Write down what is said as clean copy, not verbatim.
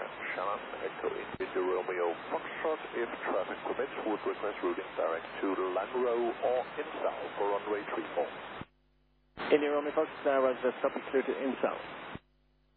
Shannon, Echo India Romeo Foxtrot. If traffic permits, would request routing direct to Langrau or Insal for runway 34. India Romeo Fox, was the stop clear to Insal.